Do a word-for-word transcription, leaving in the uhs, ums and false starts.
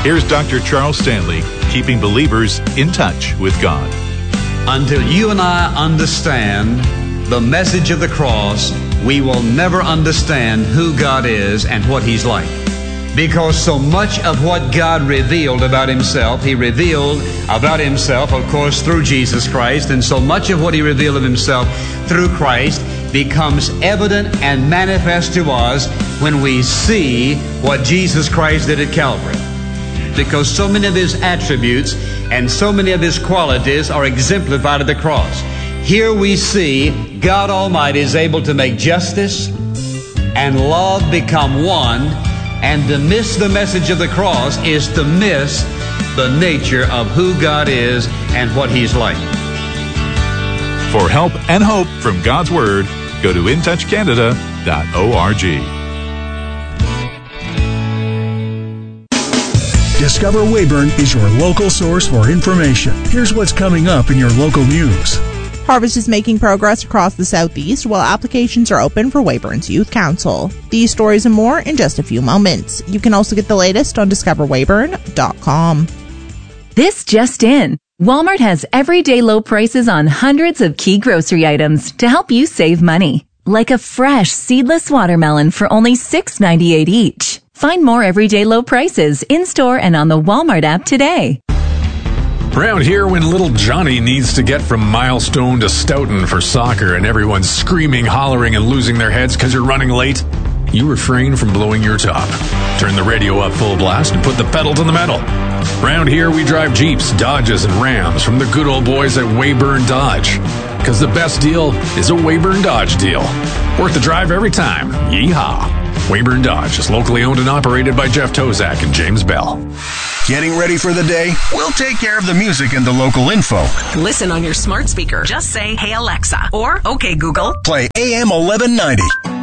Here's Doctor Charles Stanley, keeping believers in touch with God. Until you and I understand the message of the cross, we will never understand who God is and what He's like. Because so much of what God revealed about Himself, He revealed about Himself, of course, through Jesus Christ, and so much of what He revealed of Himself through Christ becomes evident and manifest to us when we see what Jesus Christ did at Calvary. Because so many of His attributes and so many of His qualities are exemplified at the cross. Here we see God Almighty is able to make justice and love become one, and to miss the message of the cross is to miss the nature of who God is and what He's like. For help and hope from God's Word, go to in touch canada dot org. Discover Weyburn is your local source for information. Here's what's coming up in your local news. Harvest is making progress across the Southeast while applications are open for Weyburn's Youth Council. These stories and more in just a few moments. You can also get the latest on discover weyburn dot com. This just in. Walmart has everyday low prices on hundreds of key grocery items to help you save money. Like a fresh seedless watermelon for only six ninety-eight each. Find more everyday low prices in-store and on the Walmart app today. Around here, when little Johnny needs to get from Milestone to Stoughton for soccer and everyone's screaming, hollering, and losing their heads because you're running late, you refrain from blowing your top. Turn the radio up full blast and put the pedal to the metal. Around here, we drive Jeeps, Dodges, and Rams from the good old boys at Weyburn Dodge. Because the best deal is a Weyburn Dodge deal. Worth the drive every time. Yeehaw. Weyburn Dodge is locally owned and operated by Jeff Tozak and James Bell. Getting ready for the day? We'll take care of the music and the local info. Listen on your smart speaker. Just say, "Hey Alexa," or "Okay Google." Play A M eleven ninety.